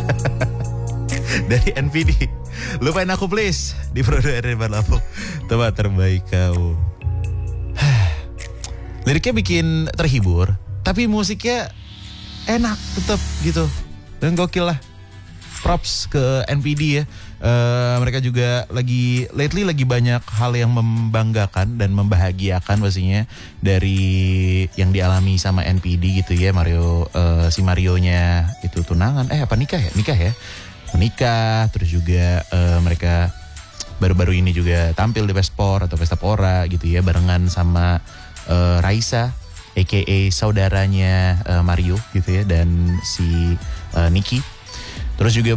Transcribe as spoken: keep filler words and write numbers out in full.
Dari N P D. Lupain aku please. Di Prodo R D Lampung. Tempat terbaik kau. Liriknya bikin terhibur, tapi musiknya enak tetap gitu. Dan gokil lah. Props ke N P D ya. Uh, mereka juga lagi lately lagi banyak hal yang membanggakan dan membahagiakan pastinya dari yang dialami sama N P D gitu ya. Mario uh, si Marionya itu tunangan eh apa nikah ya? Nikah ya. Menikah, terus juga uh, mereka baru-baru ini juga tampil di Pestpor atau Pesta Pora gitu ya, barengan sama uh, Raisa, aka saudaranya uh, Mario gitu ya, dan si uh, Niki. Terus juga